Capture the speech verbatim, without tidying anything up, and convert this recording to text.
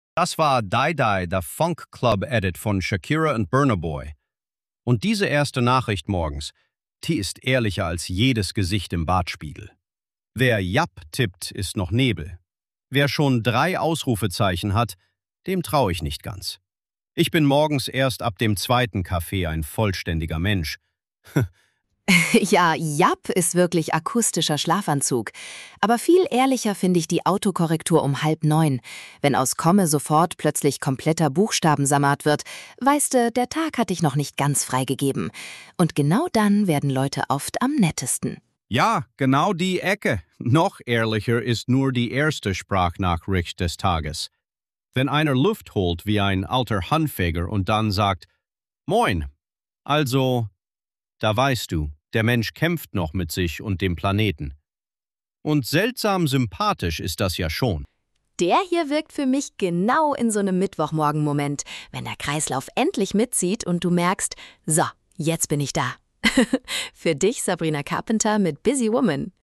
Das war Die Die, der Funk Club Edit von Shakira und Burna Boy. Und diese erste Nachricht morgens, die ist ehrlicher als jedes Gesicht im Badspiegel. Wer Jap tippt, ist noch Nebel. Wer schon drei Ausrufezeichen hat, dem traue ich nicht ganz. Ich bin morgens erst ab dem zweiten Kaffee ein vollständiger Mensch. Ja, Jap ist wirklich akustischer Schlafanzug. Aber viel ehrlicher finde ich die Autokorrektur um halb neun. Wenn aus Komme sofort plötzlich kompletter Buchstabensamat wird, weißt du, der Tag hat dich noch nicht ganz freigegeben. Und genau dann werden Leute oft am nettesten. Ja, genau die Ecke. Noch ehrlicher ist nur die erste Sprachnachricht des Tages. Wenn einer Luft holt wie ein alter Handfeger und dann sagt, Moin, also, da weißt du, der Mensch kämpft noch mit sich und dem Planeten. Und seltsam sympathisch ist das ja schon. Der hier wirkt für mich genau in so einem Mittwochmorgen-Moment, wenn der Kreislauf endlich mitzieht und du merkst, so, jetzt bin ich da. Für dich Sabrina Carpenter mit Busy Woman.